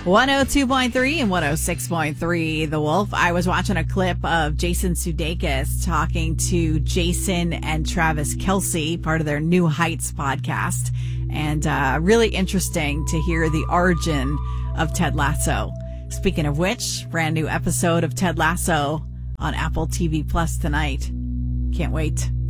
102.3 and 106.3 The Wolf. I was watching a clip of Jason Sudeikis talking to Jason and Travis Kelce, part of their New Heights podcast. And really interesting to hear the origin of Ted Lasso. Speaking of which, brand new episode of Ted Lasso on Apple TV Plus tonight. Can't wait.